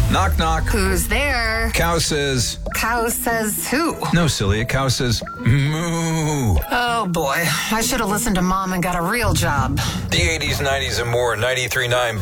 Knock, knock. Who's there? Cow says... Cow says who? No, silly. A cow says, moo. Oh, boy. I should have listened to Mom and got a real job. The 80s, 90s, and more. 93.9